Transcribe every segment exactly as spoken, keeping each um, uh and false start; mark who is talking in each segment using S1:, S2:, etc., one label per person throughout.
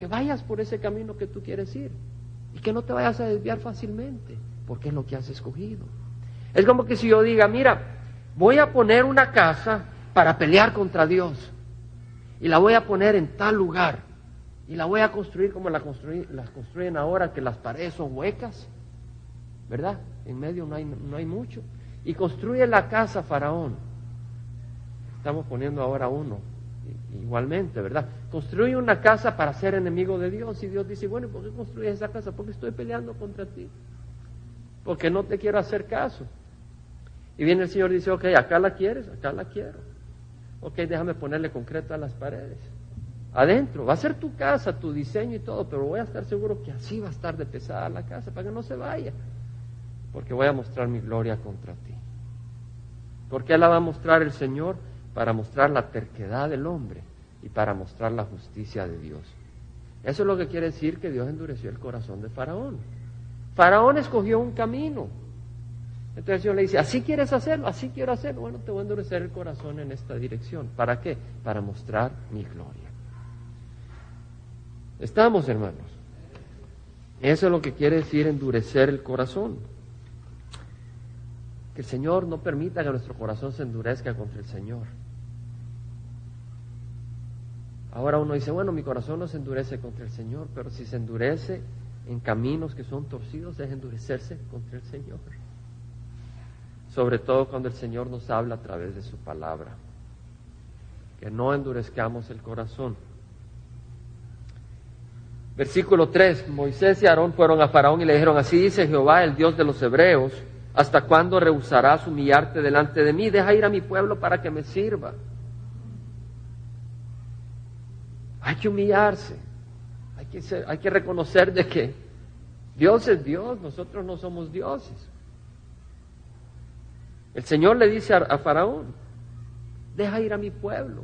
S1: que vayas por ese camino que tú quieres ir y que no te vayas a desviar fácilmente, porque es lo que has escogido. Es como que si yo diga, mira, voy a poner una casa para pelear contra Dios y la voy a poner en tal lugar y la voy a construir como la construí, las construyen ahora, que las paredes son huecas, ¿verdad? En medio no hay, no hay mucho. Y construye la casa Faraón. Estamos poniendo ahora uno, igualmente, ¿verdad? Construye una casa para ser enemigo de Dios, y Dios dice, bueno, ¿por qué construyes esa casa? Porque estoy peleando contra ti, porque no te quiero hacer caso. Y viene el Señor y dice, ok, acá la quieres, acá la quiero. Ok, déjame ponerle concreto a las paredes. Adentro, va a ser tu casa, tu diseño y todo, pero voy a estar seguro que así va a estar de pesada la casa, para que no se vaya. Porque voy a mostrar mi gloria contra ti. ¿Por qué la va a mostrar el Señor? Para mostrar la terquedad del hombre y para mostrar la justicia de Dios. Eso es lo que quiere decir que Dios endureció el corazón de Faraón. Faraón escogió un camino. Entonces el Señor le dice, ¿así quieres hacerlo? ¿Así quiero hacerlo? Bueno, te voy a endurecer el corazón en esta dirección. ¿Para qué? Para mostrar mi gloria. ¿Estamos, hermanos? Eso es lo que quiere decir endurecer el corazón. Que el Señor no permita que nuestro corazón se endurezca contra el Señor. Ahora uno dice, bueno, mi corazón no se endurece contra el Señor, pero si se endurece en caminos que son torcidos, es endurecerse contra el Señor. Sobre todo cuando el Señor nos habla a través de su palabra. Que no endurezcamos el corazón. Versículo tres, Moisés y Aarón fueron a Faraón y le dijeron, así dice Jehová, el Dios de los hebreos, ¿hasta cuándo rehusarás humillarte delante de mí? Deja ir a mi pueblo para que me sirva. Hay que humillarse, hay que ser, hay que reconocer de que Dios es Dios, nosotros no somos dioses. El Señor le dice a, a Faraón, deja ir a mi pueblo.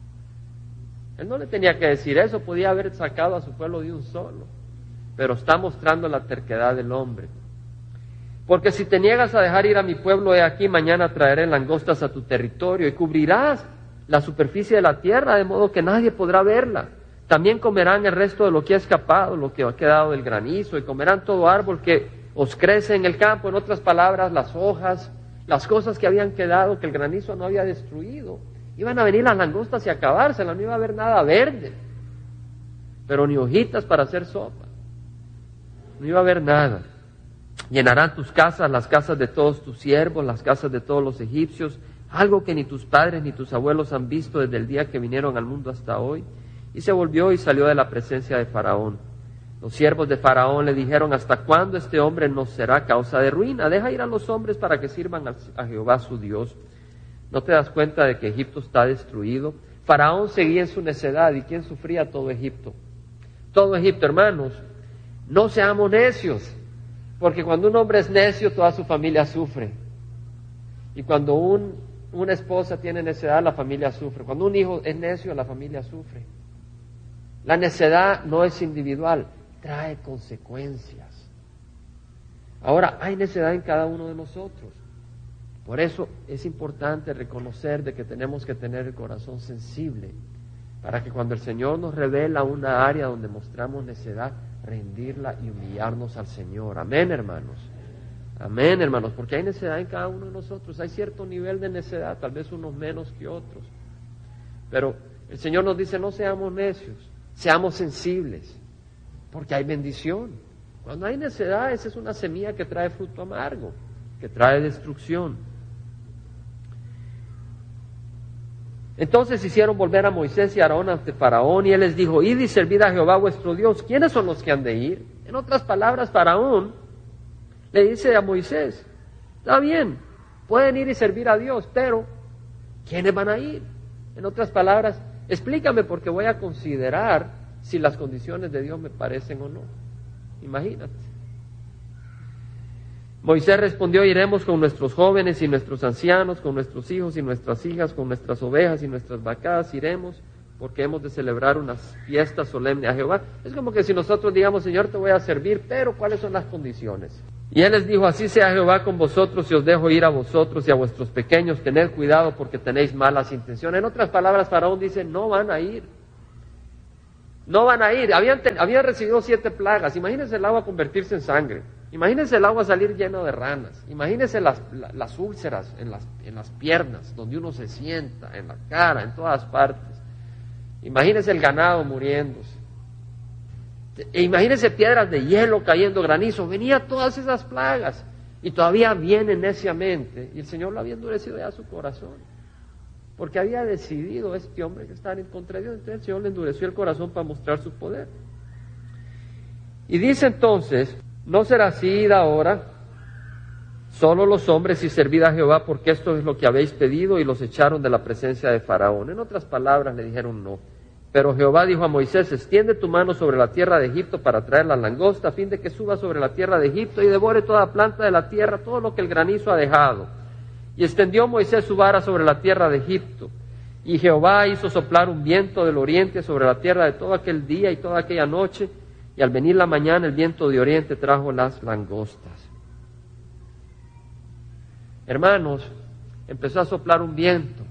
S1: Él no le tenía que decir eso, podía haber sacado a su pueblo de un solo, pero está mostrando la terquedad del hombre. Porque si te niegas a dejar ir a mi pueblo, he aquí, mañana traeré langostas a tu territorio y cubrirás la superficie de la tierra, de modo que nadie podrá verla. También comerán el resto de lo que ha escapado, lo que ha quedado del granizo, y comerán todo árbol que os crece en el campo. En otras palabras, las hojas, las cosas que habían quedado, que el granizo no había destruido. Iban a venir las langostas y acabárselas, no iba a haber nada verde, pero ni hojitas para hacer sopa. No iba a haber nada. Llenarán tus casas, las casas de todos tus siervos, las casas de todos los egipcios, algo que ni tus padres ni tus abuelos han visto desde el día que vinieron al mundo hasta hoy. Y se volvió y salió de la presencia de Faraón. Los siervos de Faraón le dijeron, ¿hasta cuándo este hombre nos será causa de ruina? Deja ir a los hombres para que sirvan a Jehová su Dios. ¿No te das cuenta de que Egipto está destruido? Faraón seguía en su necedad. ¿Y quién sufría? Todo Egipto. Todo Egipto, hermanos. No seamos necios. Porque cuando un hombre es necio, toda su familia sufre. Y cuando un, una esposa tiene necedad, la familia sufre. Cuando un hijo es necio, la familia sufre. La necedad no es individual, trae consecuencias. Ahora, hay necedad en cada uno de nosotros. Por eso es importante reconocer de que tenemos que tener el corazón sensible, para que cuando el Señor nos revela una área donde mostramos necedad, rendirla y humillarnos al Señor. Amén, hermanos. Amén, hermanos, porque hay necedad en cada uno de nosotros. Hay cierto nivel de necedad, tal vez unos menos que otros. Pero el Señor nos dice, no seamos necios, seamos sensibles, porque hay bendición. Cuando hay necedad, esa es una semilla que trae fruto amargo, que trae destrucción. Entonces hicieron volver a Moisés y a Aarón ante Faraón, y él les dijo, id y servid a Jehová vuestro Dios. ¿Quiénes son los que han de ir? En otras palabras, Faraón le dice a Moisés, está bien, pueden ir y servir a Dios, pero ¿quiénes van a ir? En otras palabras, explícame porque voy a considerar si las condiciones de Dios me parecen o no. Imagínate. Moisés respondió, iremos con nuestros jóvenes y nuestros ancianos, con nuestros hijos y nuestras hijas, con nuestras ovejas y nuestras vacas, iremos porque hemos de celebrar unas fiestas solemnes a Jehová. Es como que si nosotros digamos, Señor, te voy a servir, pero ¿cuáles son las condiciones? Y él les dijo, así sea Jehová con vosotros, y os dejo ir a vosotros y a vuestros pequeños, tened cuidado porque tenéis malas intenciones. En otras palabras, Faraón dice, no van a ir. No van a ir. Habían, ten, habían recibido siete plagas. Imagínense el agua convertirse en sangre. Imagínense el agua salir lleno de ranas. Imagínense las, la, las úlceras en las, en las piernas, donde uno se sienta, en la cara, en todas partes. Imagínense el ganado muriéndose. E imagínense piedras de hielo cayendo, granizo. Venía todas esas plagas. Y todavía viene neciamente. Y el Señor lo había endurecido ya su corazón. Porque había decidido este hombre que estaba en contra de Dios. Entonces el Señor le endureció el corazón para mostrar su poder. Y dice entonces, no será así de ahora, solo los hombres y servid a Jehová, porque esto es lo que habéis pedido, y los echaron de la presencia de Faraón. En otras palabras le dijeron no. Pero Jehová dijo a Moisés, extiende tu mano sobre la tierra de Egipto para traer la langosta, a fin de que suba sobre la tierra de Egipto y devore toda planta de la tierra, todo lo que el granizo ha dejado. Y extendió Moisés su vara sobre la tierra de Egipto. Y Jehová hizo soplar un viento del oriente sobre la tierra de todo aquel día y toda aquella noche, y al venir la mañana el viento de oriente trajo las langostas. Hermanos, empezó a soplar un viento.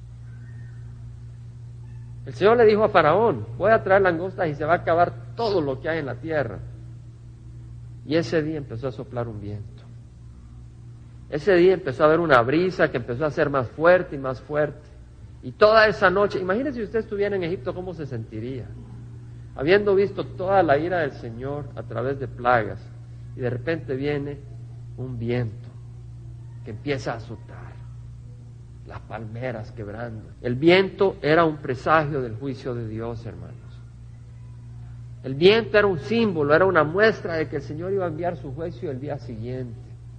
S1: El Señor le dijo a Faraón, voy a traer langostas y se va a acabar todo lo que hay en la tierra. Y ese día empezó a soplar un viento. Ese día empezó a haber una brisa que empezó a ser más fuerte y más fuerte. Y toda esa noche, imagínense si usted estuviera en Egipto, ¿cómo se sentiría? Habiendo visto toda la ira del Señor a través de plagas, y de repente viene un viento que empieza a azotar las palmeras quebrando. El viento era un presagio del juicio de Dios, hermanos. El viento era un símbolo, era una muestra de que el Señor iba a enviar su juicio el día siguiente.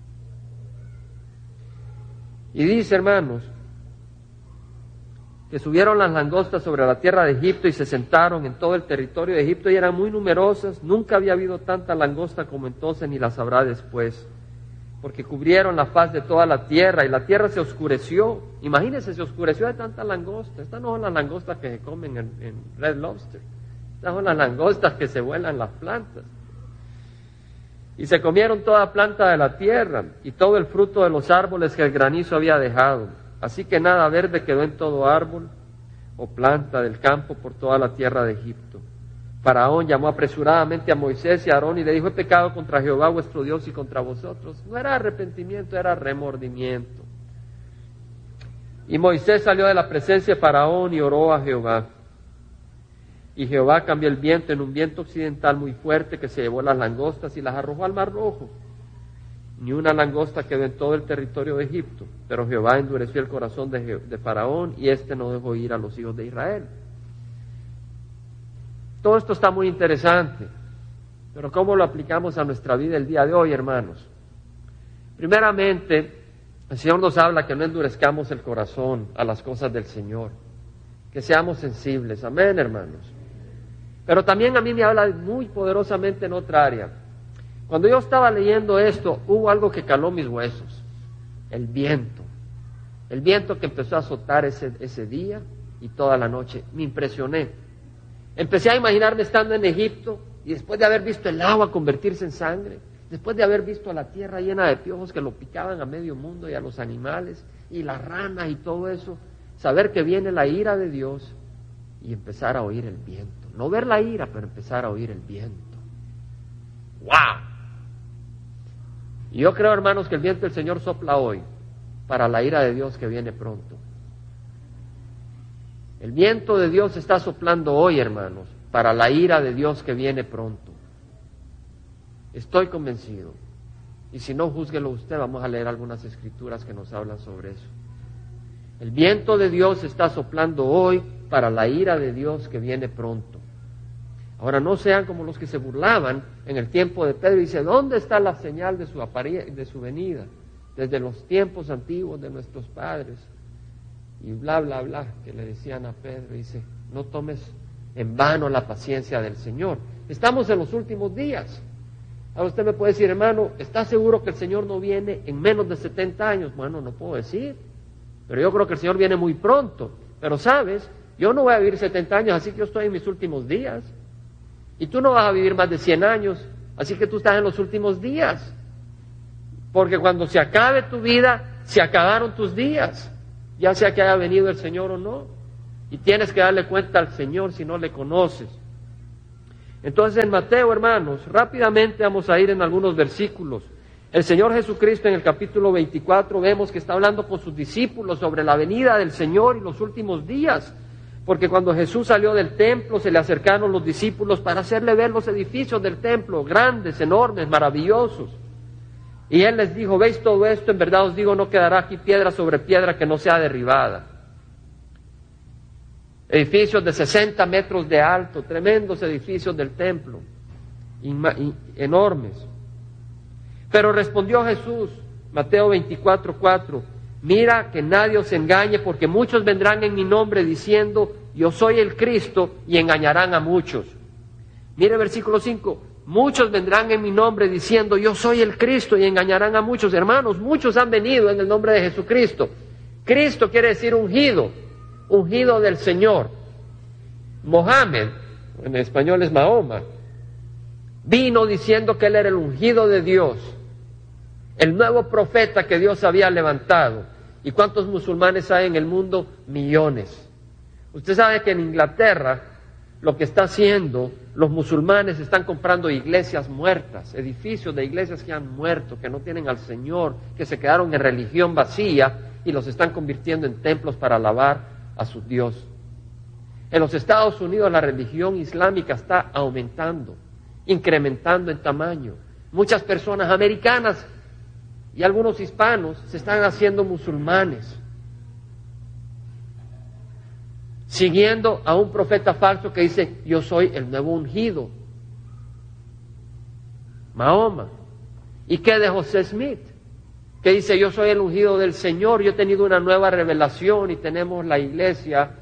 S1: Y dice, hermanos, que subieron las langostas sobre la tierra de Egipto y se sentaron en todo el territorio de Egipto y eran muy numerosas. Nunca había habido tanta langosta como entonces, ni las habrá después, porque cubrieron la faz de toda la tierra y la tierra se oscureció. Imagínense, se oscureció de tanta langosta. Estas no son las langostas que se comen en, en Red Lobster. Estas son las langostas que se vuelan las plantas. Y se comieron toda planta de la tierra y todo el fruto de los árboles que el granizo había dejado. Así que nada verde quedó en todo árbol o planta del campo por toda la tierra de Egipto. Faraón llamó apresuradamente a Moisés y a Aarón y le dijo, he pecado contra Jehová vuestro Dios y contra vosotros. No era arrepentimiento, era remordimiento. Y Moisés salió de la presencia de Faraón y oró a Jehová. Y Jehová cambió el viento en un viento occidental muy fuerte que se llevó las langostas y las arrojó al mar rojo. Ni una langosta quedó en todo el territorio de Egipto, pero Jehová endureció el corazón de, Je- de Faraón y éste no dejó ir a los hijos de Israel. Todo esto está muy interesante, pero ¿cómo lo aplicamos a nuestra vida el día de hoy, hermanos? Primeramente, el Señor nos habla que no endurezcamos el corazón a las cosas del Señor, que seamos sensibles. Amén, hermanos. Pero también a mí me habla muy poderosamente en otra área. Cuando yo estaba leyendo esto, hubo algo que caló mis huesos, el viento. El viento que empezó a azotar ese, ese día y toda la noche. Me impresioné. Empecé a imaginarme estando en Egipto y después de haber visto el agua convertirse en sangre, después de haber visto la tierra llena de piojos que lo picaban a medio mundo y a los animales y las ranas y todo eso, saber que viene la ira de Dios y empezar a oír el viento. No ver la ira, pero empezar a oír el viento. ¡Wow! Y yo creo, hermanos, que el viento del Señor sopla hoy para la ira de Dios que viene pronto. El viento de Dios está soplando hoy, hermanos, para la ira de Dios que viene pronto. Estoy convencido. Y si no, júzguelo usted. Vamos a leer algunas escrituras que nos hablan sobre eso. El viento de Dios está soplando hoy para la ira de Dios que viene pronto. Ahora, no sean como los que se burlaban en el tiempo de Pedro y dice, ¿dónde está la señal de su, apari- de su venida? Desde los tiempos antiguos de nuestros padres. Y bla, bla, bla, que le decían a Pedro, dice, no tomes en vano la paciencia del Señor. Estamos en los últimos días. Ahora usted me puede decir, hermano, ¿está seguro que el Señor no viene en menos de setenta años? Bueno, no puedo decir, pero yo creo que el Señor viene muy pronto. Pero sabes, yo no voy a vivir setenta años, así que yo estoy en mis últimos días. Y tú no vas a vivir más de cien años, así que tú estás en los últimos días. Porque cuando se acabe tu vida, se acabaron tus días, ya sea que haya venido el Señor o no. Y tienes que darle cuenta al Señor si no le conoces. Entonces en Mateo, hermanos, rápidamente vamos a ir en algunos versículos. El Señor Jesucristo en el capítulo veinticuatro vemos que está hablando con sus discípulos sobre la venida del Señor y los últimos días, porque cuando Jesús salió del templo se le acercaron los discípulos para hacerle ver los edificios del templo, grandes, enormes, maravillosos. Y Él les dijo, ¿veis todo esto? En verdad os digo, no quedará aquí piedra sobre piedra que no sea derribada. Edificios de sesenta metros de alto, tremendos edificios del templo, enormes. Pero respondió Jesús, Mateo veinticuatro, cuatro, mira que nadie os engañe, porque muchos vendrán en mi nombre diciendo, yo soy el Cristo, y engañarán a muchos. Mire versículo cinco, muchos vendrán en mi nombre diciendo, yo soy el Cristo, y engañarán a muchos. Hermanos, muchos han venido en el nombre de Jesucristo. Cristo quiere decir ungido, ungido del Señor. Mohammed, en español es Mahoma, vino diciendo que él era el ungido de Dios, el nuevo profeta que Dios había levantado. ¿Y cuántos musulmanes hay en el mundo? Millones. Usted sabe que en Inglaterra lo que está haciendo, los musulmanes están comprando iglesias muertas, edificios de iglesias que han muerto, que no tienen al Señor, que se quedaron en religión vacía y los están convirtiendo en templos para alabar a su Dios. En los Estados Unidos la religión islámica está aumentando, incrementando en tamaño. Muchas personas americanas y algunos hispanos se están haciendo musulmanes, siguiendo a un profeta falso que dice, yo soy el nuevo ungido, Mahoma. ¿Y qué de José Smith? Que dice, yo soy el ungido del Señor, yo he tenido una nueva revelación, y tenemos la iglesia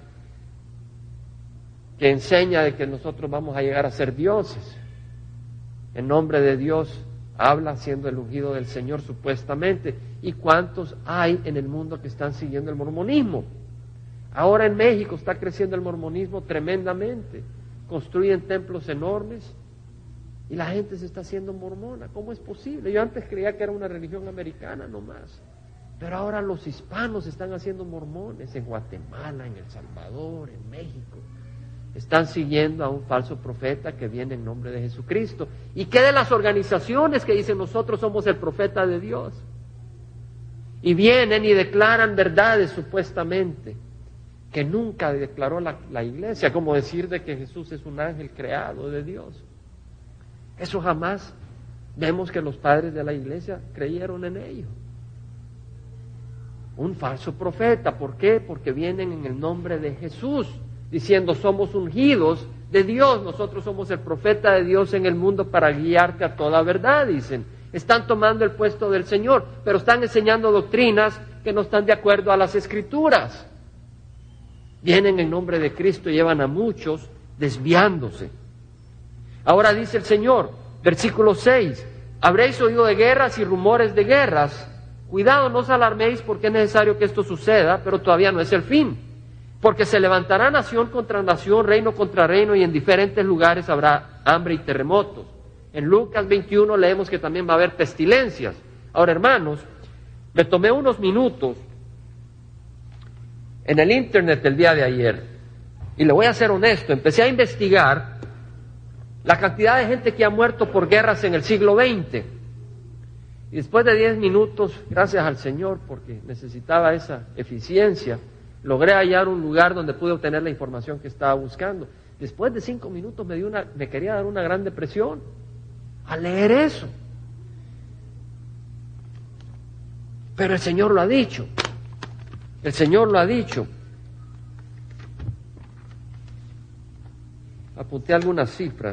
S1: que enseña de que nosotros vamos a llegar a ser dioses. En nombre de Dios habla siendo el ungido del Señor supuestamente. ¿Y cuántos hay en el mundo que están siguiendo el mormonismo? Ahora en México está creciendo el mormonismo tremendamente. Construyen templos enormes y la gente se está haciendo mormona. ¿Cómo es posible? Yo antes creía que era una religión americana nomás, pero ahora los hispanos están haciendo mormones en Guatemala, en El Salvador, en México. Están siguiendo a un falso profeta que viene en nombre de Jesucristo. ¿Y qué de las organizaciones que dicen nosotros somos el profeta de Dios? Y vienen y declaran verdades supuestamente que nunca declaró la, la iglesia, como decir de que Jesús es un ángel creado de Dios. Eso jamás vemos que los padres de la iglesia creyeron en ello. Un falso profeta, ¿por qué? Porque vienen en el nombre de Jesús, diciendo somos ungidos de Dios, nosotros somos el profeta de Dios en el mundo para guiarte a toda verdad, dicen. Están tomando el puesto del Señor, pero están enseñando doctrinas que no están de acuerdo a las Escrituras. Vienen en nombre de Cristo y llevan a muchos desviándose. Ahora dice el Señor, versículo seis, habréis oído de guerras y rumores de guerras. Cuidado, no os alarméis porque es necesario que esto suceda, pero todavía no es el fin. Porque se levantará nación contra nación, reino contra reino, y en diferentes lugares habrá hambre y terremotos. En Lucas veintiuno leemos que también va a haber pestilencias. Ahora, hermanos, me tomé unos minutos en el internet el día de ayer, y le voy a ser honesto, empecé a investigar la cantidad de gente que ha muerto por guerras en el siglo veinte. Y después de diez minutos, gracias al Señor, porque necesitaba esa eficiencia, logré hallar un lugar donde pude obtener la información que estaba buscando. Después de cinco minutos me, dio una, me quería dar una gran depresión al leer eso. Pero el Señor lo ha dicho. El Señor lo ha dicho. Apunté algunas cifras.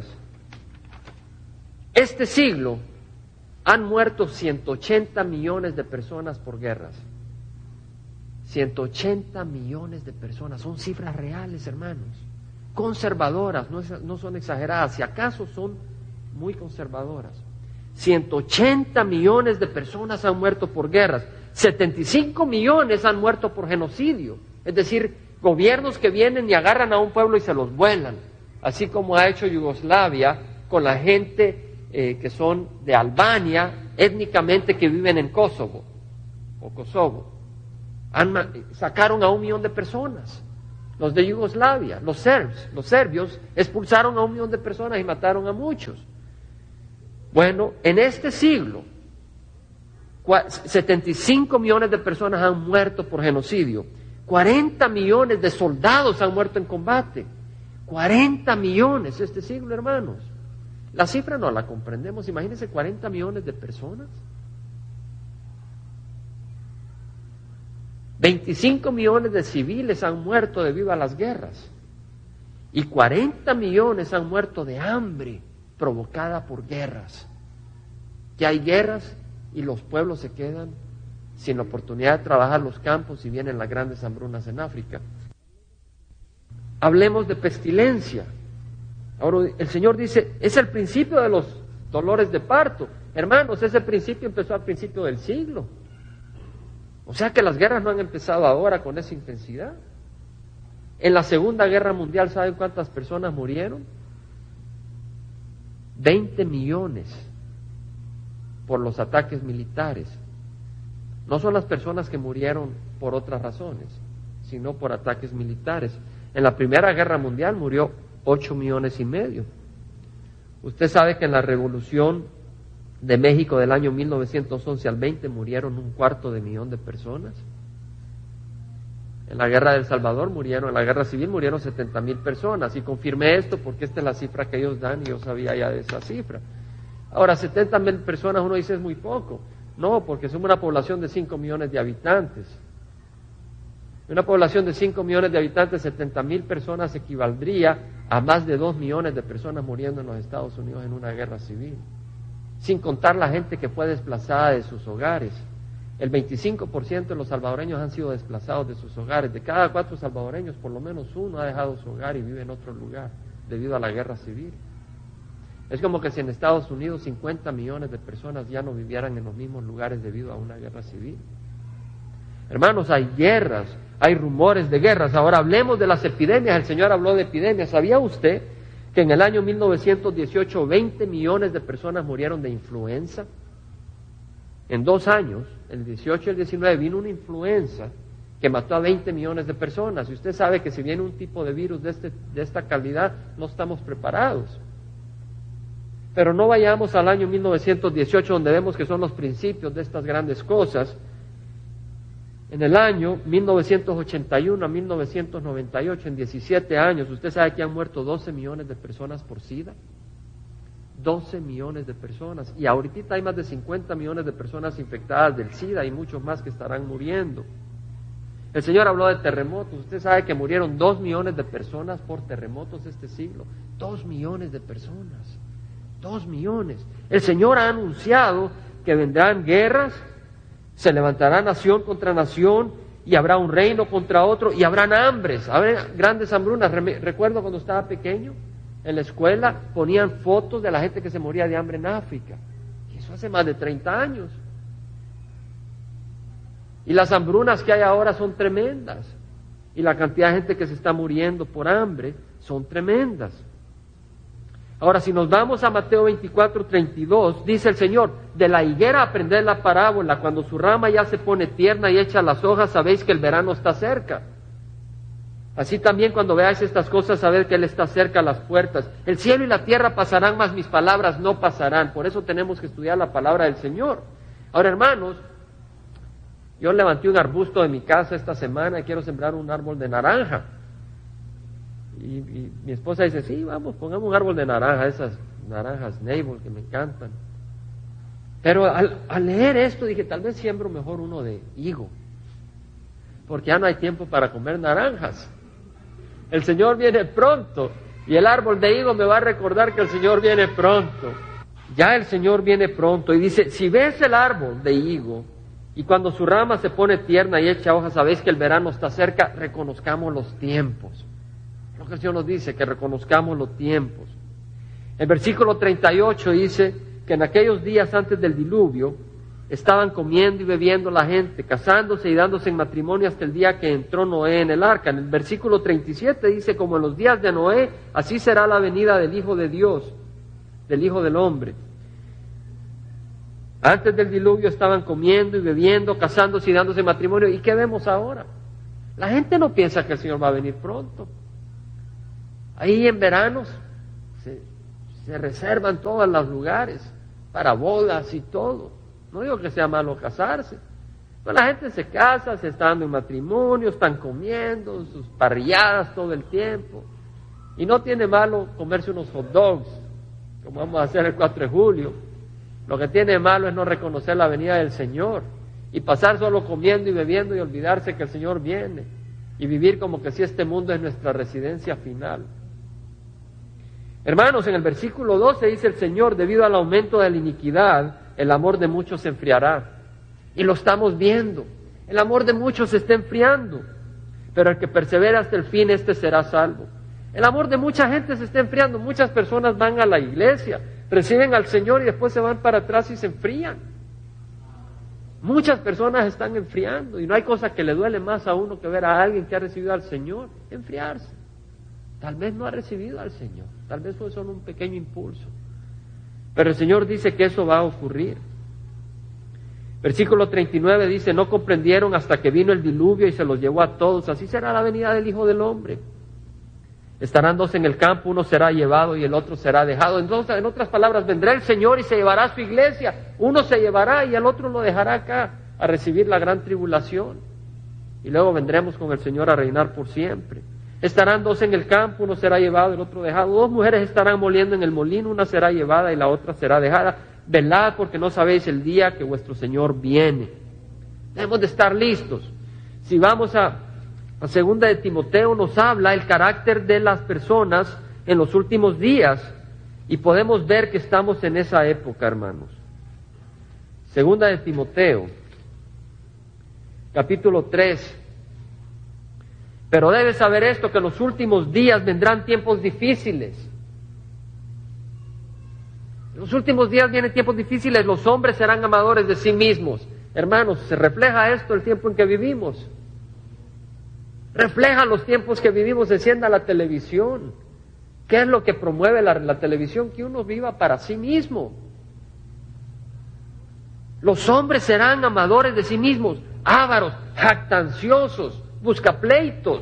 S1: Este siglo han muerto ciento ochenta millones de personas por guerras. ciento ochenta millones de personas, son cifras reales, hermanos, conservadoras, no, es, no son exageradas, si acaso son muy conservadoras. ciento ochenta millones de personas han muerto por guerras, setenta y cinco millones han muerto por genocidio, es decir, gobiernos que vienen y agarran a un pueblo y se los vuelan, así como ha hecho Yugoslavia con la gente eh, que son de Albania, étnicamente que viven en Kosovo, o Kosovo. Han, sacaron a un millón de personas. Los de Yugoslavia, los serbs, los serbios expulsaron a un millón de personas y mataron a muchos. Bueno, en este siglo, setenta y cinco millones de personas han muerto por genocidio. cuarenta millones de soldados han muerto en combate. cuarenta millones este siglo, hermanos. La cifra no la comprendemos. Imagínense cuarenta millones de personas. veinticinco millones de civiles han muerto debido a las guerras. Y cuarenta millones han muerto de hambre provocada por guerras. Que hay guerras y los pueblos se quedan sin la oportunidad de trabajar los campos y vienen las grandes hambrunas en África. Hablemos de pestilencia. Ahora el Señor dice, es el principio de los dolores de parto. Hermanos, ese principio empezó al principio del siglo. O sea que las guerras no han empezado ahora con esa intensidad. En la Segunda Guerra Mundial, ¿saben cuántas personas murieron? veinte millones por los ataques militares. No son las personas que murieron por otras razones, sino por ataques militares. En la Primera Guerra Mundial murió ocho millones y medio. Usted sabe que en la Revolución de México del año mil novecientos once al veinte murieron un cuarto de millón de personas. En la Guerra del Salvador murieron, en la Guerra Civil murieron setenta mil personas. Y confirmé esto porque esta es la cifra que ellos dan y yo sabía ya de esa cifra. Ahora, setenta mil personas uno dice es muy poco. No, porque somos una población de cinco millones de habitantes. Una población de cinco millones de habitantes, setenta mil personas equivaldría a más de dos millones de personas muriendo en los Estados Unidos en una guerra civil. Sin contar la gente que fue desplazada de sus hogares. El veinticinco por ciento de los salvadoreños han sido desplazados de sus hogares. De cada cuatro salvadoreños, por lo menos uno ha dejado su hogar y vive en otro lugar debido a la guerra civil. Es como que si en Estados Unidos cincuenta millones de personas ya no vivieran en los mismos lugares debido a una guerra civil. Hermanos, hay guerras, hay rumores de guerras. Ahora hablemos de las epidemias. El Señor habló de epidemias. ¿Sabía usted que en el año mil novecientos dieciocho veinte millones de personas murieron de influenza? En dos años, el dieciocho y el diecinueve, vino una influenza que mató a veinte millones de personas. Y usted sabe que si viene un tipo de virus de, este, de esta calidad, no estamos preparados. Pero no vayamos al año mil novecientos dieciocho, donde vemos que son los principios de estas grandes cosas. En el año mil novecientos ochenta y uno a mil novecientos noventa y ocho, en diecisiete años, ¿usted sabe que han muerto doce millones de personas por SIDA? doce millones de personas. Y ahorita hay más de cincuenta millones de personas infectadas del SIDA y muchos más que estarán muriendo. El Señor habló de terremotos. Usted sabe que murieron dos millones de personas por terremotos este siglo. Dos millones de personas. Dos millones. El Señor ha anunciado que vendrán guerras, se levantará nación contra nación y habrá un reino contra otro y habrán hambres, habrá grandes hambrunas. Recuerdo cuando estaba pequeño, en la escuela ponían fotos de la gente que se moría de hambre en África. Y eso hace más de treinta años. Y las hambrunas que hay ahora son tremendas. Y la cantidad de gente que se está muriendo por hambre son tremendas. Ahora, si nos vamos a Mateo veinticuatro, treinta y dos, dice el Señor, de la higuera aprended la parábola, cuando su rama ya se pone tierna y echa las hojas, sabéis que el verano está cerca. Así también cuando veáis estas cosas, sabed que Él está cerca a las puertas. El cielo y la tierra pasarán, mas mis palabras no pasarán. Por eso tenemos que estudiar la palabra del Señor. Ahora, hermanos, yo levanté un arbusto de mi casa esta semana y quiero sembrar un árbol de naranja. Y, y mi esposa dice, sí, vamos, pongamos un árbol de naranja, esas naranjas Navel que me encantan. Pero al, al leer esto dije, tal vez siembro mejor uno de higo, porque ya no hay tiempo para comer naranjas. El Señor viene pronto y el árbol de higo me va a recordar que el Señor viene pronto. Ya el Señor viene pronto y dice, si ves el árbol de higo y cuando su rama se pone tierna y echa hojas, sabéis que el verano está cerca, reconozcamos los tiempos. Lo que el Señor nos dice, que reconozcamos los tiempos. El versículo treinta y ocho dice que en aquellos días antes del diluvio estaban comiendo y bebiendo la gente, casándose y dándose en matrimonio hasta el día que entró Noé en el arca. En el versículo treinta y siete dice, como en los días de Noé, así será la venida del Hijo de Dios, del Hijo del Hombre. Antes del diluvio estaban comiendo y bebiendo, casándose y dándose en matrimonio. ¿Y qué vemos ahora? La gente no piensa que el Señor va a venir pronto. Ahí en veranos se, se reservan todos los lugares para bodas y todo. No digo que sea malo casarse, pero la gente se casa, se está dando en matrimonio, están comiendo sus parrilladas todo el tiempo. Y no tiene malo comerse unos hot dogs, como vamos a hacer el cuatro de julio. Lo que tiene malo es no reconocer la venida del Señor y pasar solo comiendo y bebiendo y olvidarse que el Señor viene y vivir como que si este mundo es nuestra residencia final. Hermanos, en el versículo doce dice el Señor: debido al aumento de la iniquidad, el amor de muchos se enfriará. Y lo estamos viendo. El amor de muchos se está enfriando. Pero el que persevera hasta el fin, este será salvo. El amor de mucha gente se está enfriando. Muchas personas van a la iglesia, reciben al Señor y después se van para atrás y se enfrían. Muchas personas están enfriando. Y no hay cosa que le duele más a uno que ver a alguien que ha recibido al Señor enfriarse. Tal vez no ha recibido al Señor. Tal vez fue solo un pequeño impulso. Pero el Señor dice que eso va a ocurrir. Versículo treinta y nueve dice: no comprendieron hasta que vino el diluvio y se los llevó a todos. Así será la venida del Hijo del Hombre. Estarán dos en el campo, uno será llevado y el otro será dejado. Entonces, en otras palabras, vendrá el Señor y se llevará a su iglesia. Uno se llevará y el otro lo dejará acá a recibir la gran tribulación. Y luego vendremos con el Señor a reinar por siempre. Estarán dos en el campo, uno será llevado, el otro dejado. Dos mujeres estarán moliendo en el molino, una será llevada y la otra será dejada. Velad, porque no sabéis el día que vuestro Señor viene. Debemos de estar listos. Si vamos a, a segunda de Timoteo, nos habla el carácter de las personas en los últimos días, y podemos ver que estamos en esa época, hermanos. Segunda de Timoteo, capítulo tres. Pero debes saber esto, que en los últimos días vendrán tiempos difíciles. En los últimos días vienen tiempos difíciles, los hombres serán amadores de sí mismos. Hermanos, ¿se refleja esto el tiempo en que vivimos? Refleja los tiempos que vivimos. Encienda la televisión. ¿Qué es lo que promueve la, la televisión? Que uno viva para sí mismo. Los hombres serán amadores de sí mismos, ávaros, jactanciosos, buscapleitos,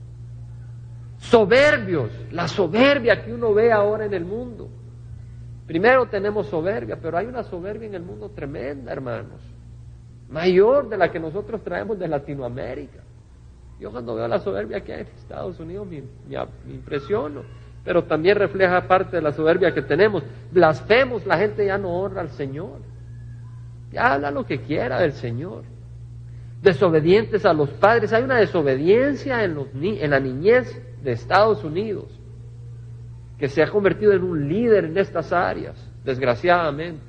S1: soberbios. La soberbia que uno ve ahora en el mundo. Primero tenemos soberbia, pero hay una soberbia en el mundo tremenda, hermanos, mayor de la que nosotros traemos de Latinoamérica. Yo cuando veo la soberbia que hay en Estados Unidos me, me, me impresiono, pero también refleja parte de la soberbia que tenemos. Blasfemos, la gente ya no honra al Señor, ya habla lo que quiera del Señor. Desobedientes a los padres. Hay una desobediencia en, los ni en la niñez de Estados Unidos que se ha convertido en un líder en estas áreas, desgraciadamente.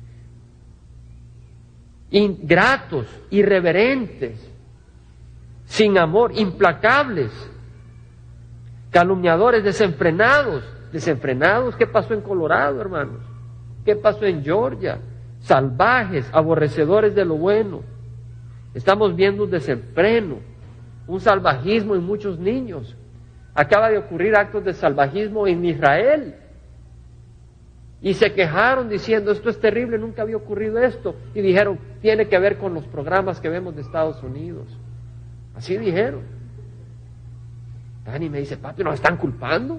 S1: Ingratos, irreverentes, sin amor, implacables, calumniadores, desenfrenados. Desenfrenados, ¿qué pasó en Colorado, hermanos? ¿Qué pasó en Georgia? Salvajes, aborrecedores de lo bueno. Estamos viendo un desenfreno, un salvajismo en muchos niños. Acaba de ocurrir actos de salvajismo en Israel. Y se quejaron diciendo: esto es terrible, nunca había ocurrido esto. Y dijeron: tiene que ver con los programas que vemos de Estados Unidos. Así dijeron. Dani me dice: papi, ¿nos están culpando?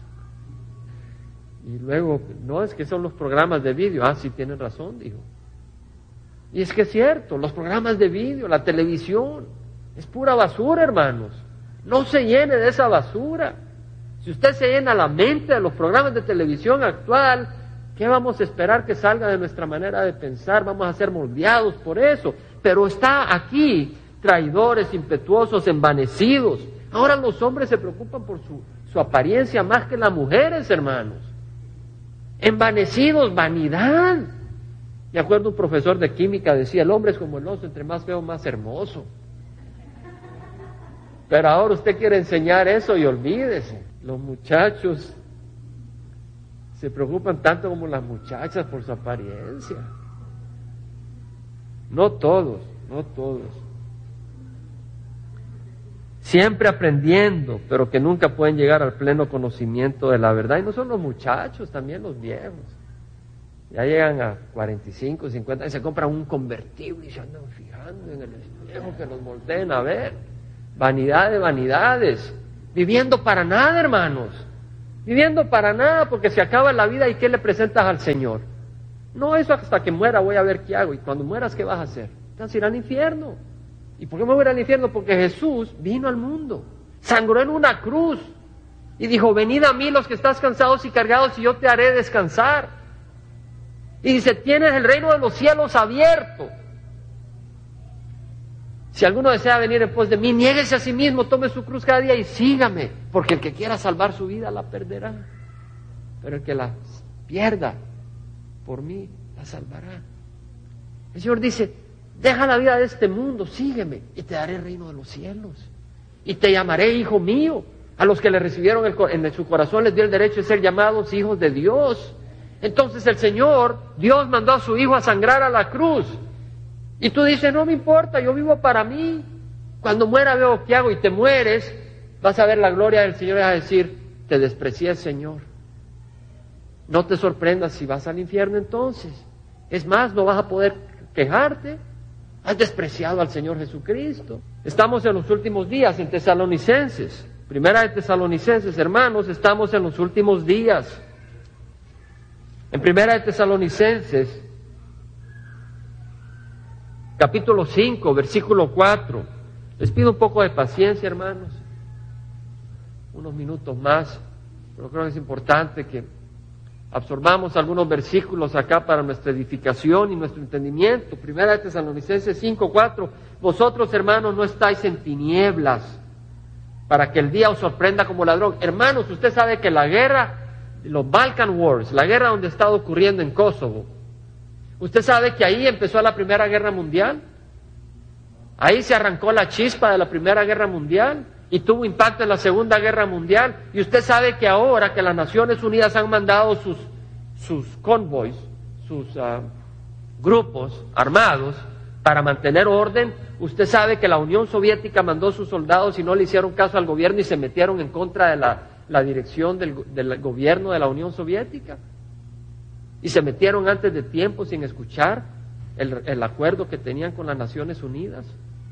S1: Y luego: no, es que son los programas de vídeo. Ah, sí, tienen razón, dijo. Y es que es cierto, los programas de vídeo, la televisión, es pura basura, hermanos. No se llene de esa basura. Si usted se llena la mente de los programas de televisión actual, ¿qué vamos a esperar que salga de nuestra manera de pensar? Vamos a ser moldeados por eso. Pero está aquí, traidores, impetuosos, envanecidos. Ahora los hombres se preocupan por su, su apariencia más que las mujeres, hermanos. Envanecidos, vanidad. Me acuerdo un profesor de química decía: el hombre es como el oso, entre más feo, más hermoso. Pero ahora usted quiere enseñar eso y olvídese. Los muchachos se preocupan tanto como las muchachas por su apariencia. No todos, no todos. Siempre aprendiendo, pero que nunca pueden llegar al pleno conocimiento de la verdad. Y no son los muchachos, también los viejos. Ya llegan a cuarenta y cinco, cincuenta y se compran un convertible y se andan fijando en el espejo que los volteen a ver. Vanidad de vanidades. Viviendo para nada, hermanos. Viviendo para nada, porque se acaba la vida y ¿qué le presentas al Señor? No, eso hasta que muera voy a ver qué hago. Y cuando mueras, ¿qué vas a hacer? Te vas a ir al infierno. ¿Y por qué me voy a ir al infierno? Porque Jesús vino al mundo, sangró en una cruz y dijo, venid a mí los que estás cansados y cargados y yo te haré descansar. Y dice, tienes el reino de los cielos abierto. Si alguno desea venir en pos de mí, niéguese a sí mismo, tome su cruz cada día y sígame, porque el que quiera salvar su vida la perderá, pero el que la pierda por mí la salvará. El Señor dice, deja la vida de este mundo, sígueme y te daré el reino de los cielos y te llamaré hijo mío. A los que le recibieron el, en su corazón les dio el derecho de ser llamados hijos de Dios. Entonces el Señor, Dios mandó a su hijo a sangrar a la cruz. Y tú dices, no me importa, yo vivo para mí. Cuando muera veo qué hago y te mueres, vas a ver la gloria del Señor y vas a decir, te desprecié el Señor. No te sorprendas si vas al infierno entonces. Es más, no vas a poder quejarte. Has despreciado al Señor Jesucristo. Estamos en los últimos días en Tesalonicenses. Primera de Tesalonicenses, hermanos, estamos en los últimos días. En Primera de Tesalonicenses, capítulo cinco, versículo cuatro. Les pido un poco de paciencia, hermanos. Unos minutos más. Pero creo que es importante que absorbamos algunos versículos acá para nuestra edificación y nuestro entendimiento. Primera de Tesalonicenses cinco, cuatro. Vosotros, hermanos, no estáis en tinieblas para que el día os sorprenda como ladrón. Hermanos, usted sabe que la guerra, los Balkan Wars, la guerra donde está ocurriendo en Kosovo, usted sabe que ahí empezó la Primera Guerra Mundial. Ahí se arrancó la chispa de la Primera Guerra Mundial y tuvo impacto en la Segunda Guerra Mundial. Y usted sabe que ahora que las Naciones Unidas han mandado sus, sus convoys, sus uh, grupos armados para mantener orden, usted sabe que la Unión Soviética mandó sus soldados y no le hicieron caso al gobierno y se metieron en contra de la, la dirección del, del gobierno de la Unión Soviética. Y se metieron antes de tiempo sin escuchar el, el acuerdo que tenían con las Naciones Unidas.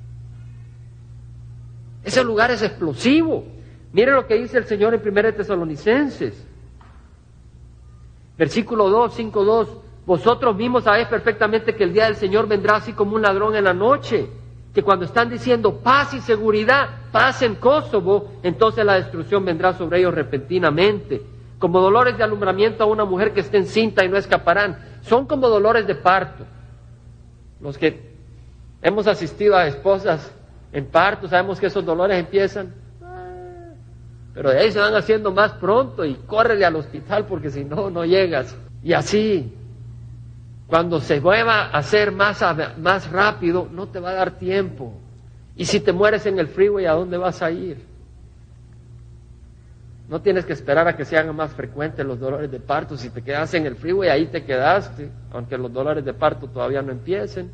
S1: Ese lugar es explosivo. Miren lo que dice el Señor en Primera de Tesalonicenses. Versículo dos, cinco, dos. Vosotros mismos sabéis perfectamente que el día del Señor vendrá así como un ladrón en la noche. Que cuando están diciendo paz y seguridad, paz en Kosovo, entonces la destrucción vendrá sobre ellos repentinamente. Como dolores de alumbramiento a una mujer que esté encinta y no escaparán. Son como dolores de parto. Los que hemos asistido a esposas en parto, sabemos que esos dolores empiezan, pero de ahí se van haciendo más pronto y córrele al hospital porque si no, no llegas. Y así, cuando se vuelva a hacer más, más rápido, no te va a dar tiempo. Y si te mueres en el freeway, ¿a dónde vas a ir? No tienes que esperar a que se hagan más frecuentes los dolores de parto. Si te quedas en el freeway, ahí te quedaste, aunque los dolores de parto todavía no empiecen.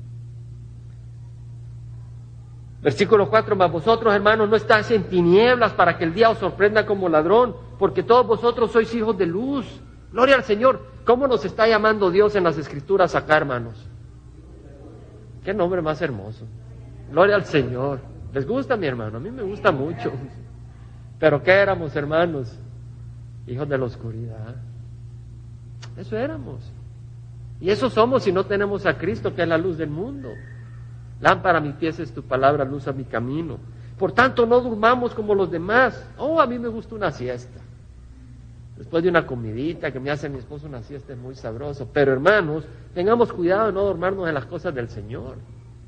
S1: Versículo cuatro, mas vosotros, hermanos, no estáis en tinieblas para que el día os sorprenda como ladrón, porque todos vosotros sois hijos de luz. Gloria al Señor. ¿Cómo nos está llamando Dios en las Escrituras acá, hermanos? Qué nombre más hermoso. Gloria al Señor. ¿Les gusta, mi hermano? A mí me gusta mucho. ¿Pero qué éramos, hermanos? Hijos de la oscuridad. Eso éramos. Y eso somos si no tenemos a Cristo, que es la luz del mundo. Lámpara a mis pies es tu palabra, luz a mi camino. Por tanto, no durmamos como los demás. Oh, a mí me gusta una siesta. Después de una comidita que me hace mi esposo, una siesta es muy sabroso. Pero hermanos, tengamos cuidado de no dormirnos en las cosas del Señor.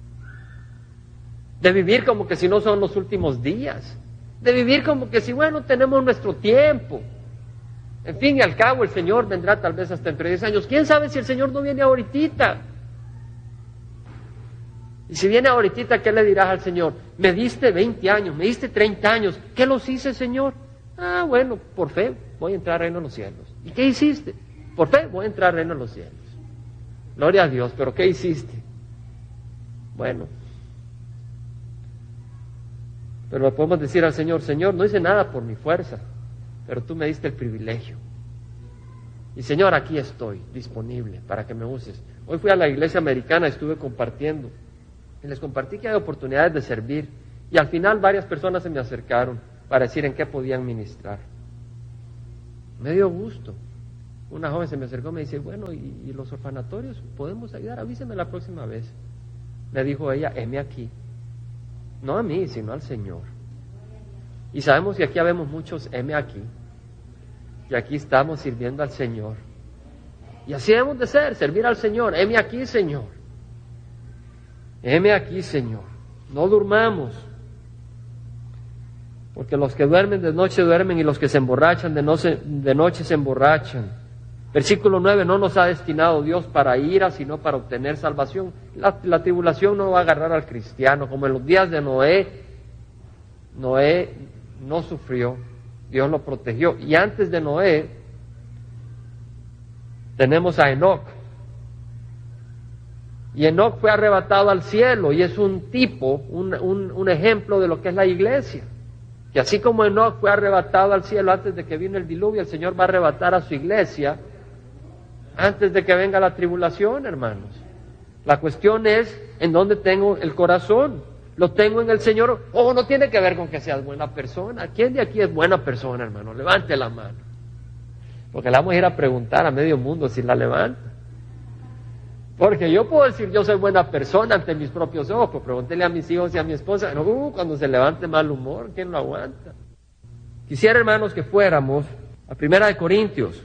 S1: De vivir como que si no son los últimos días. De vivir como que si, bueno, tenemos nuestro tiempo. En fin y al cabo, el Señor vendrá tal vez hasta entre diez años. ¿Quién sabe si el Señor no viene ahorita? Y si viene ahorita, ¿qué le dirás al Señor? Me diste veinte años, me diste treinta años. ¿Qué los hice, Señor? Ah, bueno, por fe voy a entrar al reino de los cielos. ¿Y qué hiciste? Por fe voy a entrar al reino de los cielos. Gloria a Dios, pero ¿qué hiciste? Bueno, pero le podemos decir al Señor, Señor, no hice nada por mi fuerza, pero tú me diste el privilegio. Y Señor, aquí estoy, disponible para que me uses. Hoy fui a la iglesia americana, estuve compartiendo. Y les compartí que hay oportunidades de servir. Y al final varias personas se me acercaron para decir en qué podían ministrar. Me dio gusto. Una joven se me acercó y me dice, bueno, ¿y, y los orfanatorios podemos ayudar? Avíseme la próxima vez. Me dijo ella, heme aquí. No a mí, sino al Señor. Y sabemos que aquí habemos muchos heme aquí. Y aquí estamos sirviendo al Señor. Y así debemos de ser, servir al Señor. Heme aquí, Señor. Heme aquí, Señor. No durmamos. Porque los que duermen de noche duermen y los que se emborrachan de noche, de noche se emborrachan. Versículo nueve, no nos ha destinado Dios para ira, sino para obtener salvación. La, la tribulación no va a agarrar al cristiano, como en los días de Noé. Noé no sufrió, Dios lo protegió. Y antes de Noé, tenemos a Enoc. Y Enoc fue arrebatado al cielo, y es un tipo, un, un, un ejemplo de lo que es la iglesia. Que así como Enoc fue arrebatado al cielo antes de que vino el diluvio, el Señor va a arrebatar a su iglesia antes de que venga la tribulación, hermanos. La cuestión es en dónde tengo el corazón. Lo tengo en el Señor. Oh, no tiene que ver con que seas buena persona. ¿Quién de aquí es buena persona, hermano? Levante la mano. Porque le vamos a ir a preguntar a medio mundo si la levanta. Porque yo puedo decir yo soy buena persona ante mis propios ojos, pero pregúntele a mis hijos y a mi esposa, no, uh, cuando se levante mal humor, ¿quién lo aguanta? Quisiera, hermanos, que fuéramos a Primera de Corintios,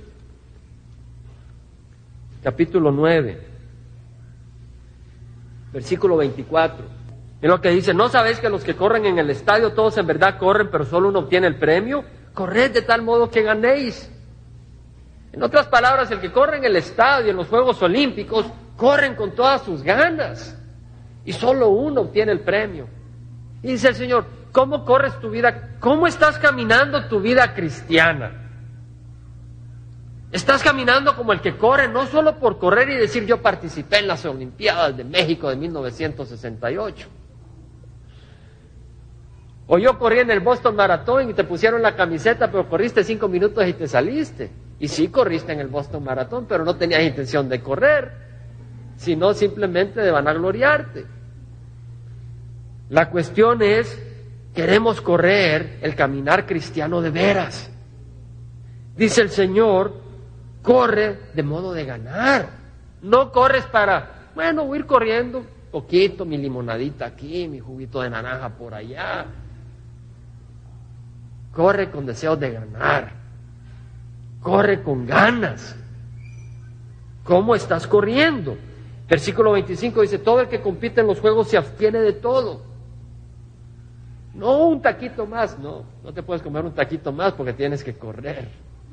S1: capítulo nueve, versículo veinticuatro. Es lo que dice, ¿no sabéis que los que corren en el estadio, todos en verdad corren, pero solo uno obtiene el premio? Corred de tal modo que ganéis. En otras palabras, el que corre en el estadio, en los Juegos Olímpicos, corren con todas sus ganas. Y solo uno obtiene el premio. Y dice el Señor, ¿cómo corres tu vida? ¿Cómo estás caminando tu vida cristiana? Estás caminando como el que corre, no solo por correr y decir yo participé en las Olimpiadas de México de mil novecientos sesenta y ocho. O yo corrí en el Boston Marathon y te pusieron la camiseta, pero corriste cinco minutos y te saliste. Y sí corriste en el Boston Marathon, pero no tenías intención de correr, sino simplemente de vanagloriarte. La cuestión es, queremos correr el caminar cristiano de veras. Dice el Señor, corre de modo de ganar. No corres para, bueno, voy a ir corriendo poquito, mi limonadita aquí, mi juguito de naranja por allá. Corre con deseos de ganar. Corre con ganas. ¿Cómo estás corriendo? Versículo veinticinco dice, todo el que compite en los juegos se abstiene de todo. No un taquito más, no. No te puedes comer un taquito más porque tienes que correr.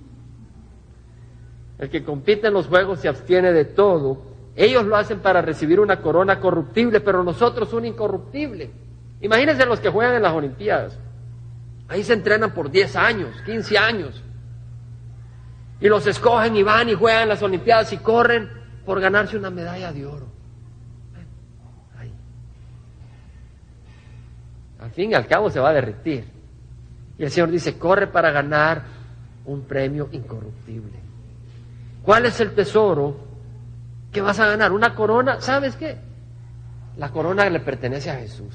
S1: El que compite en los juegos se abstiene de todo. Ellos lo hacen para recibir una corona corruptible, pero nosotros una incorruptible. Imagínense los que juegan en las Olimpiadas. Ahí se entrenan por diez años, quince años. Y los escogen y van y juegan en las Olimpiadas y corren por ganarse una medalla de oro. Ahí. Al fin y al cabo se va a derretir. Y el Señor dice, corre para ganar un premio incorruptible. ¿Cuál es el tesoro que vas a ganar? ¿Una corona? ¿Sabes qué? La corona le pertenece a Jesús.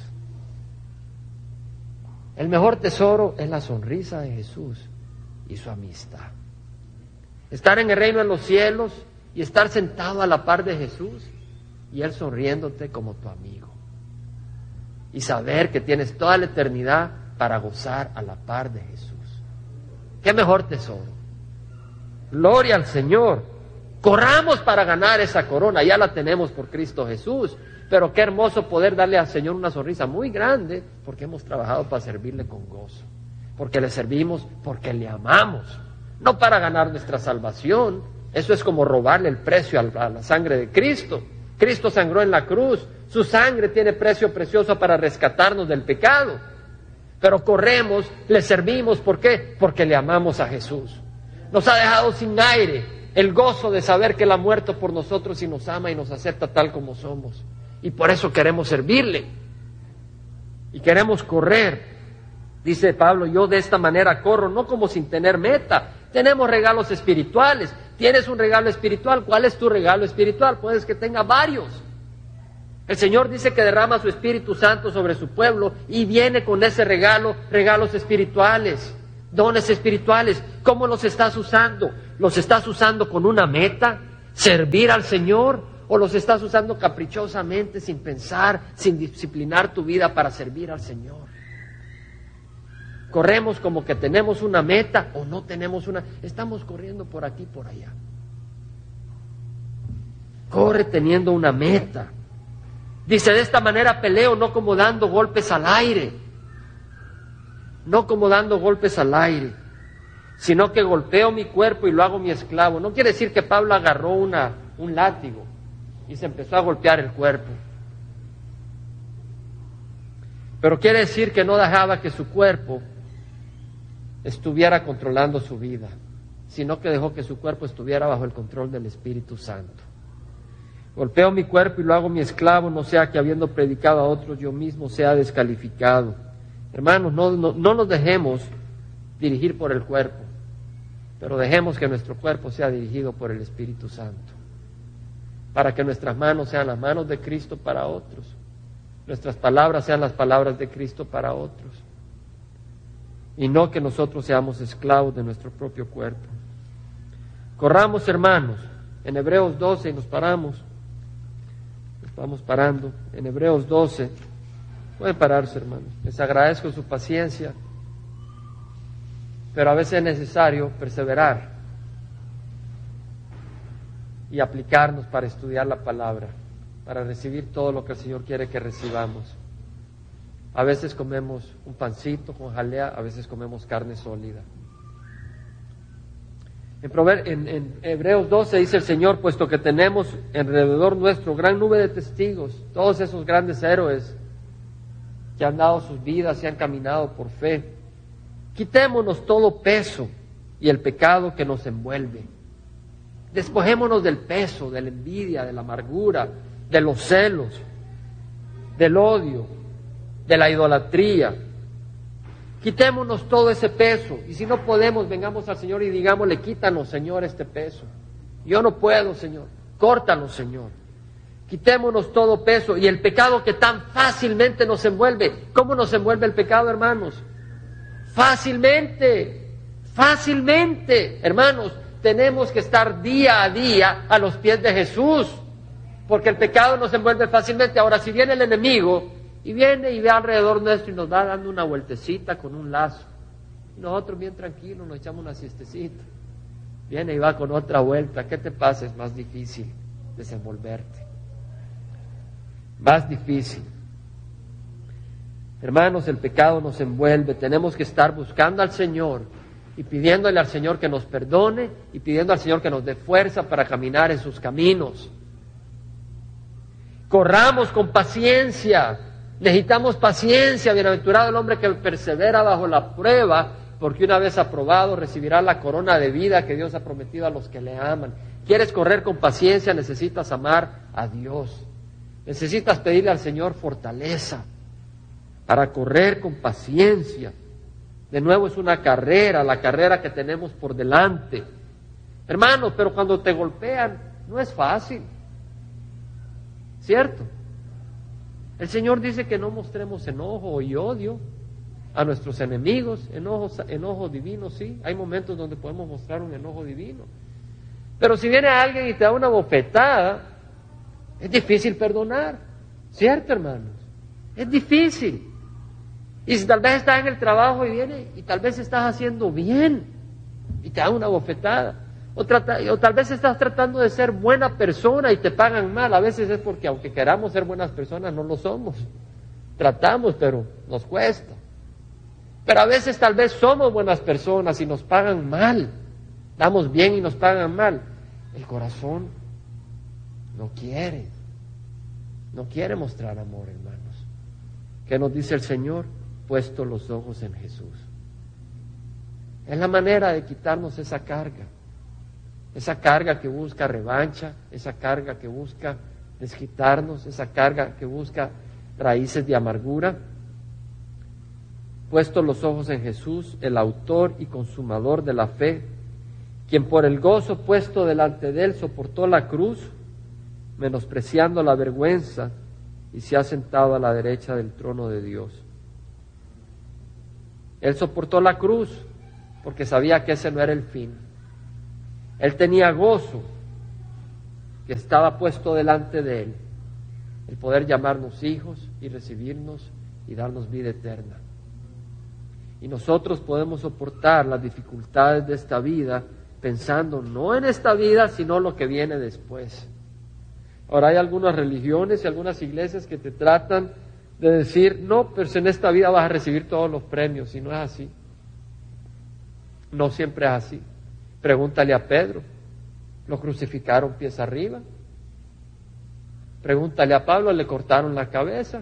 S1: El mejor tesoro es la sonrisa de Jesús y su amistad. Estar en el reino de los cielos y estar sentado a la par de Jesús y Él sonriéndote como tu amigo. Y saber que tienes toda la eternidad para gozar a la par de Jesús. ¿Qué mejor tesoro? Gloria al Señor. Corramos para ganar esa corona, ya la tenemos por Cristo Jesús. Pero qué hermoso poder darle al Señor una sonrisa muy grande, porque hemos trabajado para servirle con gozo, porque le servimos, porque le amamos, no para ganar nuestra salvación. Eso es como robarle el precio a la sangre de Cristo. Cristo sangró en la cruz, su sangre tiene precio precioso para rescatarnos del pecado. Pero corremos, le servimos, ¿por qué? Porque le amamos a Jesús. Nos ha dejado sin aire el gozo de saber que Él ha muerto por nosotros y nos ama y nos acepta tal como somos. Y por eso queremos servirle. Y queremos correr. Dice Pablo, yo de esta manera corro, no como sin tener meta. Tenemos regalos espirituales. Tienes un regalo espiritual. ¿Cuál es tu regalo espiritual? Puedes que tenga varios. El Señor dice que derrama su Espíritu Santo sobre su pueblo y viene con ese regalo, regalos espirituales, dones espirituales. ¿Cómo los estás usando? ¿Los estás usando con una meta? ¿Servir al Señor? ¿O los estás usando caprichosamente, sin pensar, sin disciplinar tu vida para servir al Señor? Corremos como que tenemos una meta o no tenemos una. Estamos corriendo por aquí y por allá. Corre teniendo una meta. Dice, de esta manera peleo, no como dando golpes al aire. No como dando golpes al aire, sino que golpeo mi cuerpo y lo hago mi esclavo. No quiere decir que Pablo agarró una, un látigo y se empezó a golpear el cuerpo. Pero quiere decir que no dejaba que su cuerpo estuviera controlando su vida, sino que dejó que su cuerpo estuviera bajo el control del Espíritu Santo. Golpeo mi cuerpo y lo hago mi esclavo, no sea que habiendo predicado a otros yo mismo sea descalificado. Hermanos, no, no, no nos dejemos dirigir por el cuerpo, pero dejemos que nuestro cuerpo sea dirigido por el Espíritu Santo, para que nuestras manos sean las manos de Cristo para otros, nuestras palabras sean las palabras de Cristo para otros, y no que nosotros seamos esclavos de nuestro propio cuerpo. Corramos, hermanos, en Hebreos doce, y nos paramos. Vamos parando en Hebreos doce. Pueden pararse, hermanos. Les agradezco su paciencia, pero a veces es necesario perseverar y aplicarnos para estudiar la palabra, para recibir todo lo que el Señor quiere que recibamos. A veces comemos un pancito con jalea, a veces comemos carne sólida. En, Prover- en, en Hebreos doce dice el Señor, puesto que tenemos alrededor nuestro gran nube de testigos, todos esos grandes héroes que han dado sus vidas y han caminado por fe, quitémonos todo peso y el pecado que nos envuelve. Despojémonos del peso, de la envidia, de la amargura, de los celos, del odio, de la idolatría. Quitémonos todo ese peso, y si no podemos, vengamos al Señor y digámosle, quítanos, Señor, este peso. Yo no puedo, Señor, córtanos, Señor. Quitémonos todo peso y el pecado que tan fácilmente nos envuelve. ¿Cómo nos envuelve el pecado, hermanos? Fácilmente, fácilmente. Hermanos, tenemos que estar día a día a los pies de Jesús, porque el pecado nos envuelve fácilmente. Ahora, si viene el enemigo y viene y ve alrededor nuestro y nos va dando una vueltecita con un lazo, y nosotros bien tranquilos nos echamos una siestecita, viene y va con otra vuelta, ¿qué te pasa? Es más difícil desenvolverte, más difícil. Hermanos, el pecado nos envuelve, tenemos que estar buscando al Señor y pidiéndole al Señor que nos perdone y pidiendo al Señor que nos dé fuerza para caminar en sus caminos. Corramos con paciencia. Necesitamos paciencia. Bienaventurado el hombre que persevera bajo la prueba, porque una vez aprobado recibirá la corona de vida que Dios ha prometido a los que le aman. ¿Quieres correr con paciencia? Necesitas amar a Dios. Necesitas pedirle al Señor fortaleza para correr con paciencia. De nuevo es una carrera, la carrera que tenemos por delante. Hermanos, pero cuando te golpean no es fácil, ¿cierto? El Señor dice que no mostremos enojo y odio a nuestros enemigos, enojo, enojo divino, sí, hay momentos donde podemos mostrar un enojo divino. Pero si viene alguien y te da una bofetada, es difícil perdonar, ¿cierto, hermanos? Es difícil. Y si tal vez estás en el trabajo y viene y tal vez estás haciendo bien y te da una bofetada, o, trata, o tal vez estás tratando de ser buena persona y te pagan mal. A veces es porque aunque queramos ser buenas personas no lo somos, tratamos pero nos cuesta. Pero a veces tal vez somos buenas personas y nos pagan mal, damos bien y nos pagan mal. El corazón no quiere, no quiere mostrar amor, hermanos. ¿Qué nos dice el Señor? Puesto los ojos en Jesús. Es la manera de quitarnos esa carga, esa carga que busca revancha, esa carga que busca desquitarnos, esa carga que busca raíces de amargura. Puesto los ojos en Jesús, el autor y consumador de la fe, quien por el gozo puesto delante de él soportó la cruz, menospreciando la vergüenza, y se ha sentado a la derecha del trono de Dios. Él soportó la cruz porque sabía que ese no era el fin. Él tenía gozo que estaba puesto delante de él, el poder llamarnos hijos y recibirnos y darnos vida eterna. Y nosotros podemos soportar las dificultades de esta vida pensando no en esta vida, sino lo que viene después. Ahora hay algunas religiones y algunas iglesias que te tratan de decir, no, pero en esta vida vas a recibir todos los premios, y no es así. No siempre es así. Pregúntale a Pedro, lo crucificaron pies arriba. Pregúntale a Pablo, le cortaron la cabeza.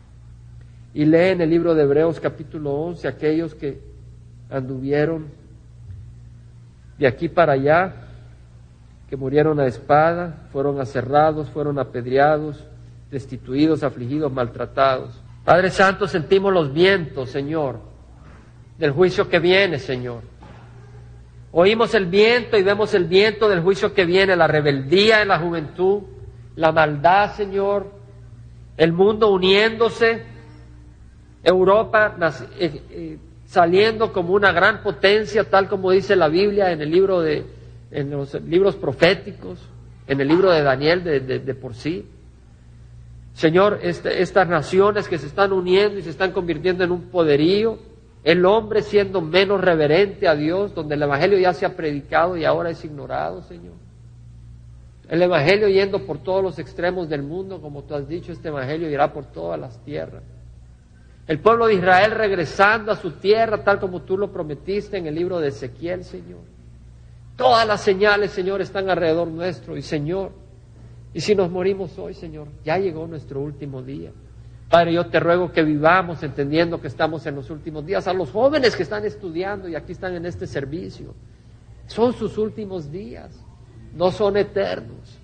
S1: Y lee en el libro de Hebreos capítulo once aquellos que anduvieron de aquí para allá, que murieron a espada, fueron aserrados, fueron apedreados, destituidos, afligidos, maltratados. Padre Santo, sentimos los vientos, Señor, del juicio que viene, Señor. Oímos el viento y vemos el viento del juicio que viene, la rebeldía en la juventud, la maldad, Señor, el mundo uniéndose, Europa eh, eh, saliendo como una gran potencia, tal como dice la Biblia en el libro de, en los libros proféticos, en el libro de Daniel de, de, de por sí. Señor, este, estas naciones que se están uniendo y se están convirtiendo en un poderío, el hombre siendo menos reverente a Dios, donde el Evangelio ya se ha predicado y ahora es ignorado, Señor. El Evangelio yendo por todos los extremos del mundo, como tú has dicho, este Evangelio irá por todas las tierras. El pueblo de Israel regresando a su tierra, tal como tú lo prometiste en el libro de Ezequiel, Señor. Todas las señales, Señor, están alrededor nuestro. Y, Señor, y si nos morimos hoy, Señor, ya llegó nuestro último día. Padre, yo te ruego que vivamos entendiendo que estamos en los últimos días. A los jóvenes que están estudiando y aquí están en este servicio, son sus últimos días, no son eternos.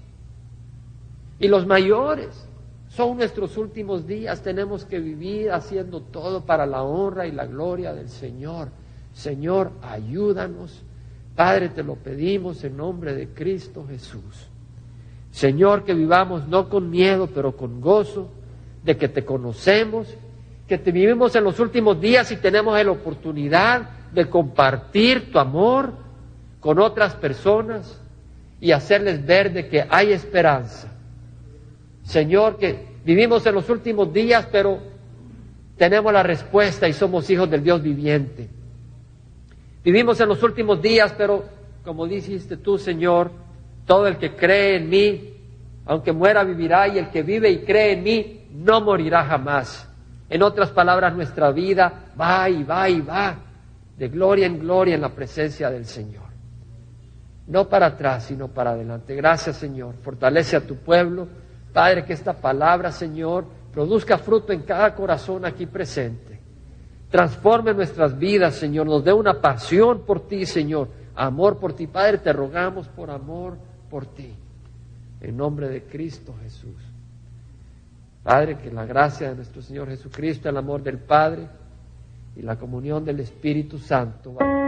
S1: Y los mayores, son nuestros últimos días, tenemos que vivir haciendo todo para la honra y la gloria del Señor. Señor, ayúdanos. Padre, te lo pedimos en nombre de Cristo Jesús. Señor, que vivamos no con miedo, pero con gozo, de que te conocemos, que te vivimos en los últimos días y tenemos la oportunidad de compartir tu amor con otras personas y hacerles ver de que hay esperanza. Señor, que vivimos en los últimos días, pero tenemos la respuesta y somos hijos del Dios viviente. Vivimos en los últimos días, pero como dijiste tú, Señor, todo el que cree en mí, aunque muera, vivirá, y el que vive y cree en mí, no morirá jamás. En otras palabras, nuestra vida va y va y va, de gloria en gloria en la presencia del Señor. No para atrás, sino para adelante. Gracias, Señor. Fortalece a tu pueblo. Padre, que esta palabra, Señor, produzca fruto en cada corazón aquí presente. Transforme nuestras vidas, Señor. Nos dé una pasión por ti, Señor. Amor por ti. Padre, te rogamos por amor por ti. En nombre de Cristo Jesús. Padre, que la gracia de nuestro Señor Jesucristo, el amor del Padre y la comunión del Espíritu Santo